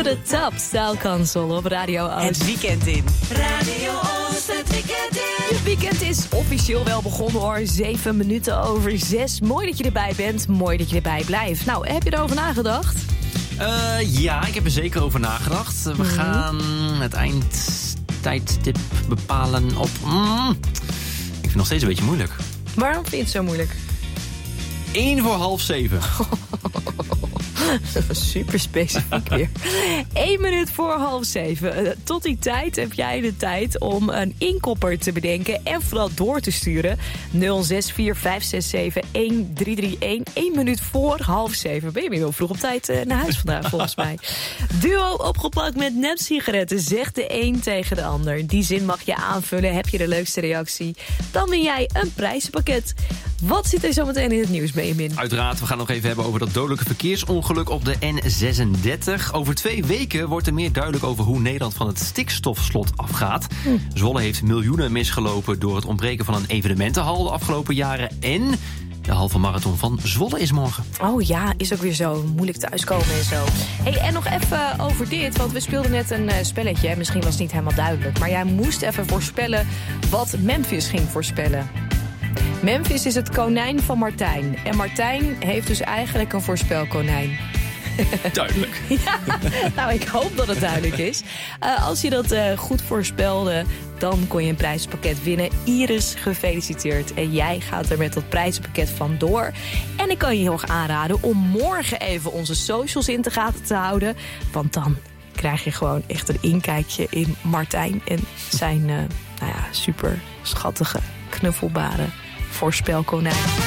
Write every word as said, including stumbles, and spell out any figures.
the top, stijlkansel op Radio Oost. Het weekend in. Radio Oost, het weekend in. Je weekend is officieel wel begonnen hoor. Zeven minuten over zes. Mooi dat je erbij bent. Mooi dat je erbij blijft. Nou, heb je erover nagedacht? Uh, ja, ik heb er zeker over nagedacht. We mm-hmm. gaan het eindtijdstip bepalen op... Mm, ik vind het nog steeds een beetje moeilijk. Waarom vind je het zo moeilijk? Eén voor half zeven. Super specifiek weer. Eén minuut voor half zeven. Tot die tijd heb jij de tijd om een inkopper te bedenken en vooral door te sturen. nul zes vier vijf zes zeven een drie drie een. Eén minuut voor half zeven. Ben je weer heel vroeg op tijd naar huis vandaag volgens mij. Duo opgeplakt met nepsigaretten. Zegt de een tegen de ander. Die zin mag je aanvullen. Heb je de leukste reactie? Dan win jij een prijzenpakket. Wat zit er zo meteen in het nieuws mee, Min? Uiteraard, we gaan nog even hebben over dat dodelijke verkeersongeluk op de N zesendertig. Over twee weken wordt er meer duidelijk over hoe Nederland van het stikstofslot afgaat. Hm. Zwolle heeft miljoenen misgelopen door het ontbreken van een evenementenhal de afgelopen jaren. En de halve marathon van Zwolle is morgen. Oh ja, is ook weer zo moeilijk thuiskomen en zo. Hey, en nog even over dit, want we speelden net een uh, spelletje. Misschien was het niet helemaal duidelijk. Maar jij moest even voorspellen wat Memphis ging voorspellen. Memphis is het konijn van Martijn. En Martijn heeft dus eigenlijk een voorspelkonijn. Duidelijk. Ja, nou, ik hoop dat het duidelijk is. Uh, als je dat uh, goed voorspelde, dan kon je een prijzenpakket winnen. Iris, gefeliciteerd. En jij gaat er met dat prijzenpakket vandoor. En ik kan je heel erg aanraden om morgen even onze socials in de gaten te houden. Want dan krijg je gewoon echt een inkijkje in Martijn en zijn uh, nou ja, super schattige, knuffelbare voorspelkonijn.